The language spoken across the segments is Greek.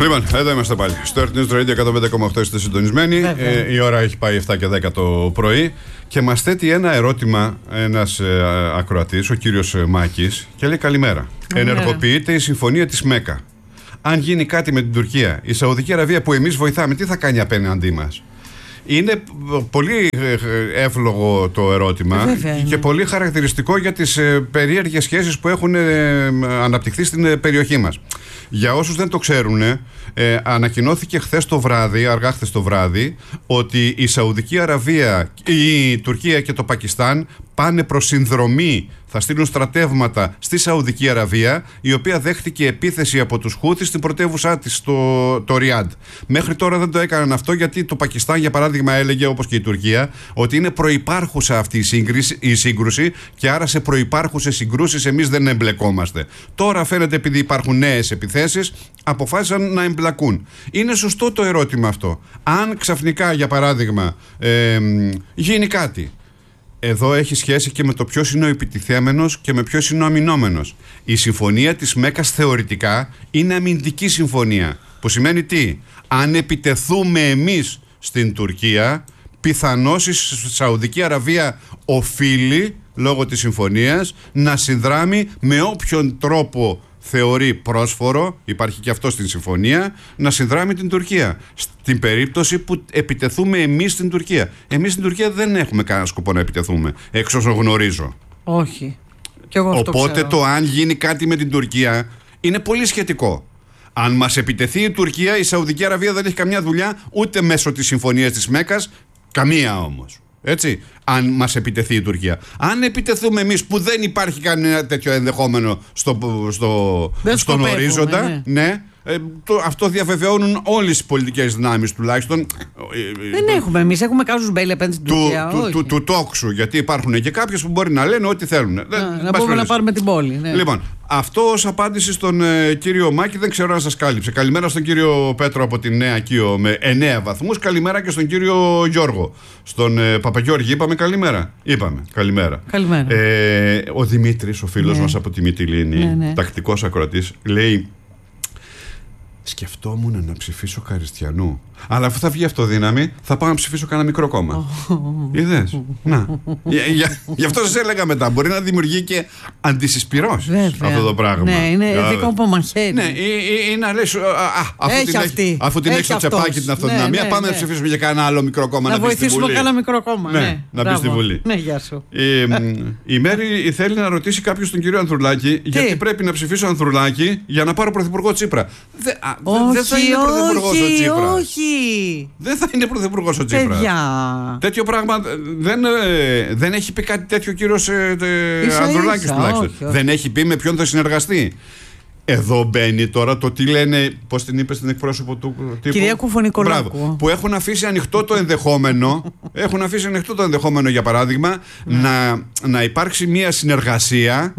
Λοιπόν, εδώ είμαστε πάλι. Στο Earth News Radio 105,8 είστε συντονισμένοι. Η ώρα έχει πάει 7 και 10 το πρωί και μας θέτει ένα ερώτημα ένας ακροατής, ο κύριος Μάκης, και λέει καλημέρα. Ενεργοποιείται η συμφωνία της ΜΕΚΑ. Αν γίνει κάτι με την Τουρκία, η Σαουδική Αραβία που εμείς βοηθάμε, τι θα κάνει απέναντί μας? Είναι πολύ εύλογο το ερώτημα και πολύ χαρακτηριστικό για τις περίεργες σχέσεις που έχουν αναπτυχθεί στην περιοχή μας. Για όσους δεν το ξέρουν, ανακοινώθηκε αργά χθες το βράδυ, ότι η Σαουδική Αραβία, η Τουρκία και το Πακιστάν πάνε προς συνδρομή, θα στείλουν στρατεύματα στη Σαουδική Αραβία, η οποία δέχτηκε επίθεση από τους Χούθις στην πρωτεύουσά της, το Ριάντ. Μέχρι τώρα δεν το έκαναν αυτό, γιατί το Πακιστάν, για παράδειγμα, έλεγε, όπως και η Τουρκία, ότι είναι προϋπάρχουσα αυτή η σύγκρουση και άρα σε προϋπάρχουσες συγκρούσεις εμείς δεν εμπλεκόμαστε. Τώρα φαίνεται, επειδή υπάρχουν νέες επιθέσεις, αποφάσισαν να εμπλακούν. Είναι σωστό το ερώτημα αυτό. Αν ξαφνικά, για παράδειγμα, γίνει κάτι, εδώ έχει σχέση και με το ποιος είναι ο επιτιθέμενος και με ποιος είναι ο αμυνόμενος. Η συμφωνία της ΜΕΚΑς θεωρητικά είναι αμυντική συμφωνία. Που σημαίνει τι? Αν επιτεθούμε εμείς στην Τουρκία, πιθανώς η Σαουδική Αραβία οφείλει, λόγω της συμφωνίας, να συνδράμει με όποιον τρόπο θεωρεί πρόσφορο, υπάρχει και αυτό στην συμφωνία, να συνδράμει την Τουρκία. Στην περίπτωση που επιτεθούμε εμείς στην Τουρκία. εμείς στην Τουρκία δεν έχουμε κανένα σκοπό να επιτεθούμε, εξ όσων γνωρίζω. Όχι. Και εγώ αυτό Οπότε ξέρω. το αν γίνει κάτι με την Τουρκία είναι πολύ σχετικό. Αν μας επιτεθεί η Τουρκία, η Σαουδική Αραβία δεν έχει καμιά δουλειά ούτε μέσω της συμφωνίας της ΜΕΚΑς, καμία όμως. Έτσι, αν μας επιτεθεί η Τουρκία. Αν επιτεθούμε εμείς, που δεν υπάρχει κανένα τέτοιο ενδεχόμενο στον ορίζοντα, ναι, αυτό διαβεβαιώνουν όλες οι πολιτικές δυνάμεις τουλάχιστον. Δεν έχουμε εμείς, έχουμε κάζους μπέλη απέναντι στην Τουρκία. Του τόξου, γιατί υπάρχουν και κάποιες που μπορεί να λένε ό,τι θέλουν. Να πούμε να πάρουμε την πόλη. Ναι. Λοιπόν, αυτό ως απάντηση στον κύριο Μάκη, δεν ξέρω αν σας κάλυψε. Καλημέρα στον κύριο Πέτρο από την Νέα Κίο με 9 βαθμούς. Καλημέρα και στον κύριο Γιώργο. Στον Παπαγιώργη είπαμε καλημέρα. Είπαμε καλημέρα. Ο Δημήτρης, ο φίλος μας από τη Μυτιλήνη, τακτικός ακροατής, λέει: σκεφτόμουν να ψηφίσω Καριστιανού, αλλά αφού θα βγει αυτοδύναμη, θα πάω να ψηφίσω κανένα μικρό κόμμα. Είδες? Να. Γι' αυτό σας έλεγα μετά. Μπορεί να δημιουργεί και αντισυσπυρώσεις αυτό το πράγμα. Ναι, είναι δικό από μαχαίρι. Ναι, ή να λες, αφού την έχει στο τσεπάκι την αυτοδυναμία, πάμε να ψηφίσουμε για κανένα άλλο μικρό κόμμα να μπει στη Βουλή. Να βοηθήσουμε κανένα μικρό κόμμα. Ναι, να μπει στη Βουλή. Ναι, γεια σου. Η Μέρη θέλει να ρωτήσει κάποιος τον κύριο Ανδρουλάκη, γιατί πρέπει να ψηφίσω Ανδρουλάκη για να πάρω πρωθυπουργό Τσίπρα. Δεν θα είναι πρωθυπουργός ο Τσίπρας. Όχι. Δεν θα είναι πρωθυπουργός ο Τσίπρας. Τέτοιο πράγμα δεν έχει πει κάτι τέτοιο ο κύριος Ανδρουλάκης τουλάχιστον. Δεν έχει πει με ποιον θα συνεργαστεί. Εδώ μπαίνει τώρα το τι λένε, πώς την είπε στην εκπρόσωπο του τύπου, κυρία Κουφωνικολάκου, που έχουν αφήσει ανοιχτό το ενδεχόμενο. Έχουν αφήσει ανοιχτό το ενδεχόμενο, για παράδειγμα, να υπάρξει μια συνεργασία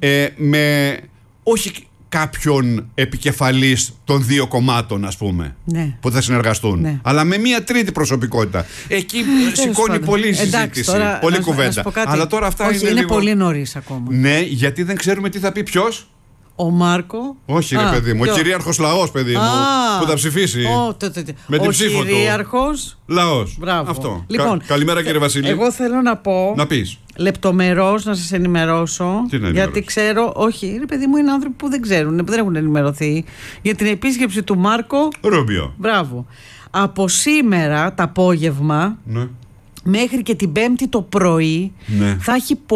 με όχι κάποιον επικεφαλής των δύο κομμάτων, ας πούμε, που θα συνεργαστούν, αλλά με μια τρίτη προσωπικότητα. Εκεί σηκώνει πολλή συζήτηση, πολλή κουβέντα. Αλλά τώρα αυτά είναι λίγο... πολύ νωρίς ακόμα. Ναι, γιατί δεν ξέρουμε τι θα πει ποιος. Ο Μάρκο. Όχι, ρε παιδί μου. Ο κυρίαρχος λαός, παιδί μου. Που θα ψηφίσει. Με την ψήφο του. Ο κυρίαρχος λαός. Μπράβο. Αυτό. Λοιπόν, καλημέρα, κύριε Βασίλη. Εγώ θέλω να πω. Να πεις. Λεπτομερώς να σας ενημερώσω. Γιατί ξέρω. Όχι, ρε παιδί μου, είναι άνθρωποι που δεν ξέρουν, που δεν έχουν ενημερωθεί. Για την επίσκεψη του Μάρκο Ρούμπιο. Μπράβο. Από σήμερα το απόγευμα μέχρι και την Πέμπτη το πρωί θα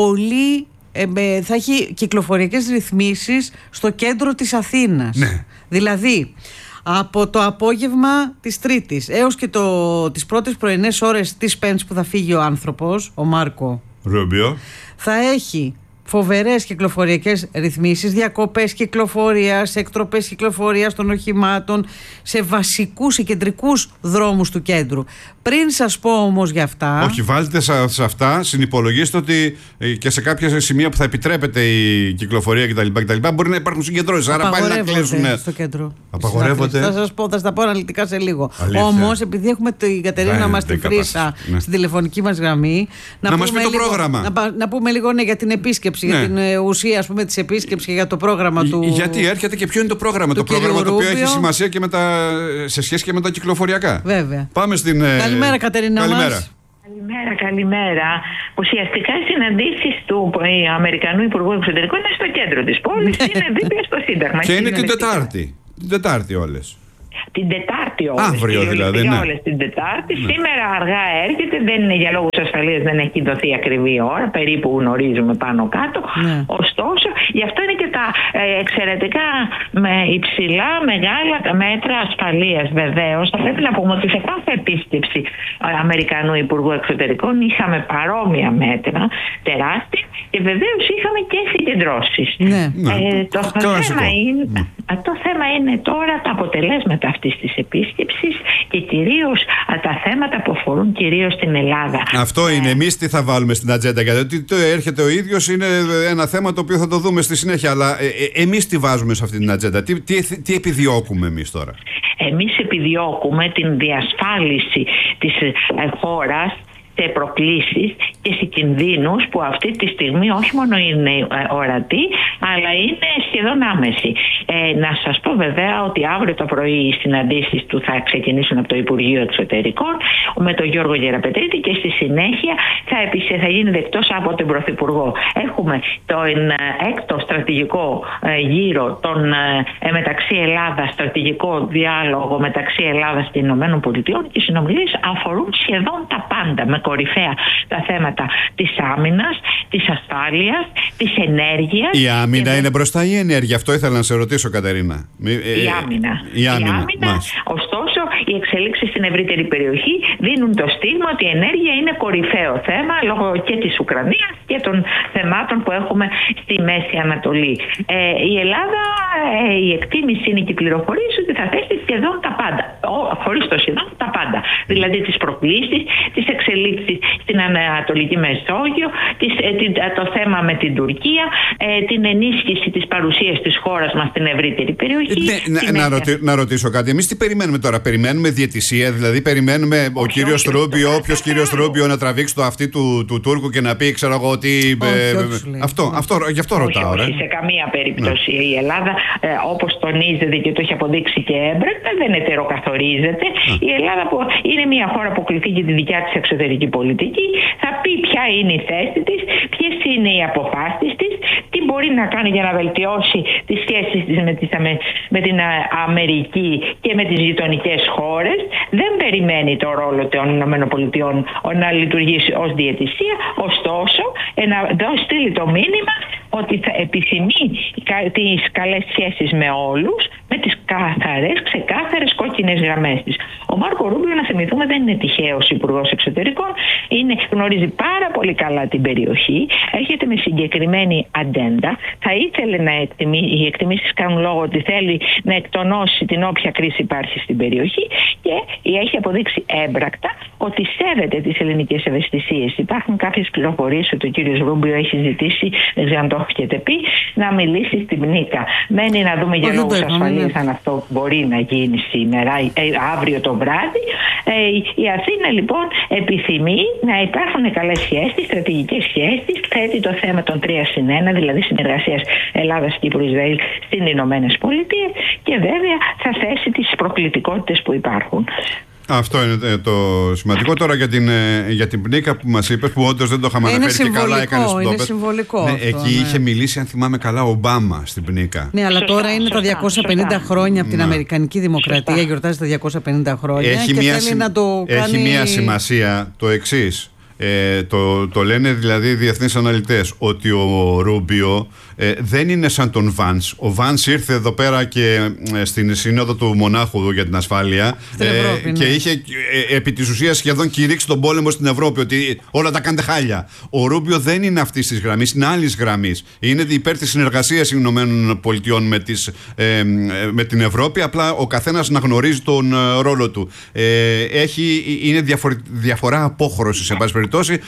έχει κυκλοφοριακές ρυθμίσεις στο κέντρο της Αθήνας. Δηλαδή, από το απόγευμα της Τρίτης έως και τις πρώτες πρωινές ώρες της Πέμπτης που θα φύγει ο άνθρωπος, ο Μάρκο Ρούμπιο, θα έχει φοβερές κυκλοφοριακές ρυθμίσεις, διακοπές κυκλοφορίας, εκτροπές κυκλοφορίας των οχημάτων σε βασικούς ή κεντρικούς δρόμους του κέντρου. Πριν σας πω όμως για αυτά. Όχι, βάλτε σε αυτά, συνυπολογίστε ότι και σε κάποια σημεία που θα επιτρέπεται η κυκλοφορία κτλ. Μπορεί να υπάρχουν συγκεντρώσεις. Άρα πάλι να κλείσουν. Στο κέντρο. Απαγορεύονται. Θα σας πω, θα στα πω αναλυτικά σε λίγο. Όμως, επειδή έχουμε την Κατερίνα μας τη Φρίσα στην τηλεφωνική μας γραμμή, να μας πει το πρόγραμμα. Να πούμε λίγο για την επίσκεψη. άποψη για την ουσία, ας πούμε, της επίσκεψης και για το πρόγραμμα του. Γιατί έρχεται και ποιο είναι το πρόγραμμα. Το πρόγραμμα το οποίο έχει σημασία και σε σχέση και με τα κυκλοφοριακά. Βέβαια. Πάμε στην. Καλημέρα, Κατερίνα. Καλημέρα. Ουσιαστικά οι συναντήσεις του Αμερικανού Υπουργού Εξωτερικών είναι στο κέντρο της πόλης, είναι δίπλα στο Σύνταγμα. Και είναι την Τετάρτη. Την Τετάρτη όλες. Την Τετάρτη όλες. Αύριο δηλαδή. Ναι. Όλες την Τετάρτη. Ναι. Σήμερα αργά έρχεται, δεν είναι για λόγους ασφαλείας, δεν έχει δοθεί ακριβή ώρα, περίπου γνωρίζουμε πάνω κάτω. Ναι. Ωστόσο, γι' αυτό είναι και τα εξαιρετικά με υψηλά μεγάλα μέτρα ασφαλείας. Βεβαίως, θα πρέπει να πούμε ότι σε κάθε επίσκεψη Αμερικανού Υπουργού Εξωτερικών είχαμε παρόμοια μέτρα, τεράστια, και βεβαίως είχαμε και συγκεντρώσεις. Ναι. Το θέμα είναι τώρα τα αποτελέσματα αυτής της επίσκεψης και κυρίως τα θέματα που αφορούν κυρίως την Ελλάδα. Αυτό είναι. Εμείς τι θα βάλουμε στην ατζέντα, γιατί το έρχεται ο ίδιος είναι ένα θέμα το οποίο θα το δούμε στη συνέχεια. Αλλά εμείς τι βάζουμε σε αυτή την ατζέντα, τι επιδιώκουμε εμείς τώρα? Εμείς επιδιώκουμε την διασφάλιση της χώρας σε προκλήσεις και σε κινδύνους που αυτή τη στιγμή όχι μόνο είναι ορατοί, αλλά είναι σχεδόν άμεση. Να σας πω βέβαια ότι αύριο το πρωί οι συναντήσεις του θα ξεκινήσουν από το Υπουργείο Εξωτερικών με τον Γιώργο Γεραπετρίτη και στη συνέχεια θα γίνει δεκτός από τον Πρωθυπουργό. Έχουμε τον έκτο στρατηγικό γύρο μεταξύ Ελλάδας, στρατηγικό διάλογο μεταξύ Ελλάδας και Ηνωμένων Πολιτειών, και οι συνομιλίες αφορούν σχεδόν τα πάντα, με κορυφαία τα θέματα της άμυνας, της ασφάλειας, της ενέργειας. Η άμυνα είναι μπροστά ή η ενέργεια? Αυτό ήθελα να σε ρωτήσω, Κατερίνα. Η άμυνα. Ωστόσο, οι εξελίξεις στην ευρύτερη περιοχή δίνουν το στίγμα ότι η ενέργεια είναι κορυφαίο θέμα λόγω και της Ουκρανίας και των θεμάτων που έχουμε στη Μέση Ανατολή. Η Ελλάδα, η εκτίμηση είναι και η πληροφορία ότι θα θέσει σχεδόν τα πάντα. Χωρίς το σχεδόν τα πάντα. Δηλαδή τις προκλήσεις, τις εξελίξεις στην Ανατολική Μεσόγειο, το θέμα με την Τουρκία, την ενίσχυση της παρουσίας της χώρας μας στην ευρύτερη περιοχή. Να ρωτήσω κάτι. Εμείς τι περιμένουμε τώρα? Περιμένουμε διαιτησία? Δηλαδή περιμένουμε ο κύριος Ρούμπιο, όποιος κύριος Ρούμπιο, να τραβήξει το αυτί του Τούρκου και να πει, ξέρω εγώ, ότι. Γι' αυτό ρωτάω. Όχι, σε καμία περίπτωση. Η Ελλάδα, όπως τονίζεται και το έχει αποδείξει και έμπρακτα, δεν ετεροκαθορίζεται. Η Ελλάδα, που είναι μια χώρα που κληθεί και τη δικιά της εξωτερική πολιτική, θα πει ποια είναι η θέση της, ποιες είναι οι αποφάσεις της, τι μπορεί να κάνει για να βελτιώσει τις σχέσεις της με την Αμερική και με τις γειτονικές χώρες. Δεν περιμένει το ρόλο των ΗΠΑ να λειτουργήσει ως διαιτησία, ωστόσο να στείλει το μήνυμα ότι θα επιθυμεί τις καλές σχέσεις με όλους, με τις ξεκάθαρες κόκκινες γραμμές της. Ο Μάρκο Ρούμπιο, να θυμηθούμε, δεν είναι τυχαίος υπουργός εξωτερικών, γνωρίζει πάρα πολύ καλά την περιοχή, έρχεται με συγκεκριμένη ατζέντα, θα ήθελε οι εκτιμήσεις κάνουν λόγο ότι θέλει να εκτονώσει την όποια κρίση υπάρχει στην περιοχή, και έχει αποδείξει έμπρακτα ότι σέβεται τις ελληνικές ευαισθησίες. Υπάρχουν κάποιες πληροφορίες ότι ο κύριος Ρούμπιο έχει ζητήσει, δεν ξέρω αν το έχετε πει, να μιλήσει στην Πνίκα. Μένει να δούμε για λόγους ασφαλείας αν αυτό μπορεί να γίνει σήμερα, αύριο το βράδυ. Η Αθήνα λοιπόν επιθυμεί να υπάρχουν καλές σχέσεις, στρατηγικές σχέσεις, θέτει το θέμα των 3+1, δηλαδή συνεργασίας Ελλάδας, Κύπρου, Ισραήλ στις Ηνωμένες Πολιτείες, και βέβαια θα θέσει τις προκλητικότητες που υπάρχουν. Αυτό είναι το σημαντικό. Τώρα για την Πνίκα που μας είπες, που όντως δεν το είχαμε αναφέρει και καλά έκανες. Είναι συμβολικό. Ναι, αυτό, εκεί είχε μιλήσει, αν θυμάμαι καλά, ο Ομπάμα στην Πνίκα. Ναι, αλλά τώρα είναι τα 250 χρόνια από την Αμερικανική Δημοκρατία, γιορτάζει τα 250 χρόνια έχει μια σημασία το εξής. Το λένε δηλαδή διεθνείς αναλυτές ότι ο Ρούμπιο δεν είναι σαν τον Βάνς. Ο Βάνς ήρθε εδώ πέρα και στην σύνοδο του Μονάχου για την ασφάλεια και είχε επί της ουσίας σχεδόν κηρύξει τον πόλεμο στην Ευρώπη, ότι όλα τα κάνετε χάλια. Ο Ρούμπιο δεν είναι αυτής της γραμμής, είναι άλλης γραμμής. Είναι υπέρ της συνεργασίας των Ηνωμένων Πολιτειών με την Ευρώπη, απλά ο καθένας να γνωρίζει τον ρόλο του. Είναι διαφορά απόχρωσης, σε πάση περιπτώσει,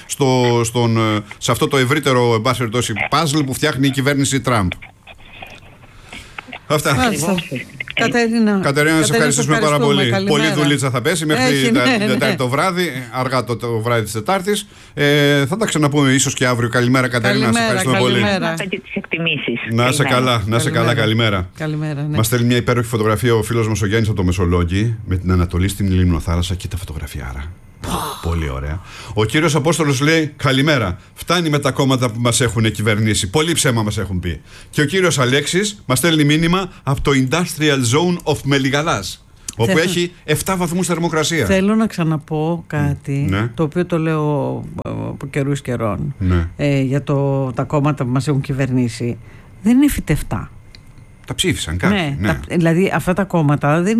σε αυτό το ευρύτερο παζλ που φτιάχνει η κυβέρνηση Τραμπ. Αυτά. Κατερίνα, να σε ευχαριστήσουμε πάρα πολύ. Πολύ δουλίτσα θα πέσει μέχρι την Τετάρτη το βράδυ, αργά το βράδυ της Τετάρτης. Θα τα ξαναπούμε ίσως και αύριο. Καλημέρα, Κατερίνα. Σε ευχαριστούμε πολύ. Να είσαι καλά, να είσαι καλά. Καλημέρα. Μας στέλνει μια υπέροχη φωτογραφία ο φίλος μας ο Γιάννης από το Μεσολόγγι με την Ανατολή στην Λιμνοθάλασσα και τα φωτογραφιάρα. Πολύ ωραία. Ο κύριος Απόστολος λέει: καλημέρα. Φτάνει με τα κόμματα που μας έχουν κυβερνήσει. Πολύ ψέμα μας έχουν πει. Και ο κύριος Αλέξης μας στέλνει μήνυμα από το Industrial Zone of Μελιγαλάς, όπου έχει 7 βαθμούς θερμοκρασία. Θέλω να ξαναπώ κάτι, το οποίο το λέω από καιρούς καιρών, για τα κόμματα που μας έχουν κυβερνήσει. Δεν είναι φυτευτά. Τα ψήφισαν κάποιοι. Δηλαδή αυτά τα κόμματα δεν